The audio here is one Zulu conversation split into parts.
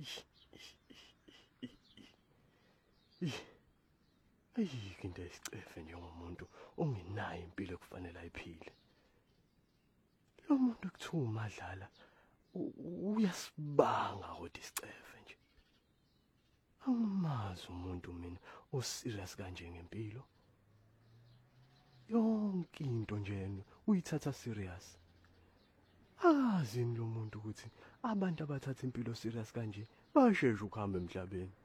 Ayikho into esicefe njengomuntu ongenayo impilo ekufanele ayiphile. Lo muntu ekuthiwa uMadlala uyasibanga kodwa isicefe nje. Angimazi umuntu mina oserious kanje ngempilo. Yonke into nje uyithatha serious. Akazini lo muntu ukuthi abantu abathatha impilo serious kanje basheshe ukuhamba emhlabeni.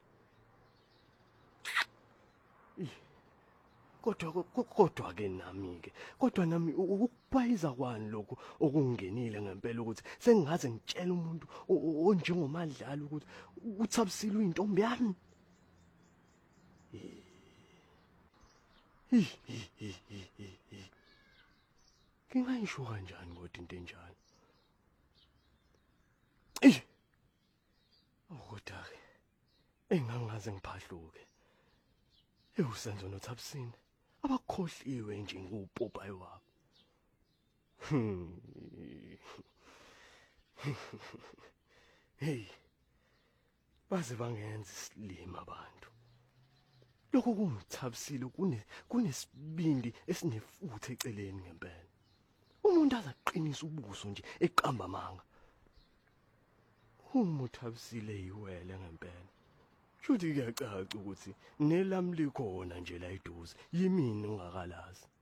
Kodwa ke nami ukuphayiza kwani lokho okungenile ngempela ukuthi sengaze ngitshela umuntu onjengoMadlala ukuthi uthabisile uyintombi yami. Ngingayisho kanjani kodwa into enjalo? Kodwa ke engangaze ngiphahluke. Usenzo noThabisile abakhohliwe nje ngupopayi wabo. Hey, baze bangenza isilima abantu. Lokho kungithabisile kunesibindi esinefuthe eceleni ngempela. Umuntu azaqinisa ubuso nje eqamba amanga. UThabisile yiwele ngempela. Futhi kuyacaca ukuthi nelami likhona nje la eduze yimini ungakalazi.